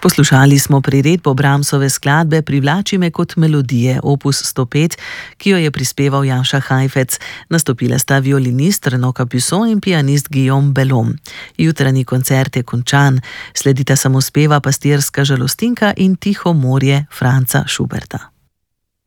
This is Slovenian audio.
Poslušali smo priredbo Brahmsove skladbe Privlači me kot melodije, opus 105, ki jo je prispeval Janša Hajfec. Nastopila sta violinist Renaud Capuçon in pianist Guillaume Bellhomme. Jutranji koncert je končan, sledita samospeva Pastirska žalostinka in Tiho morje Franca Schuberta.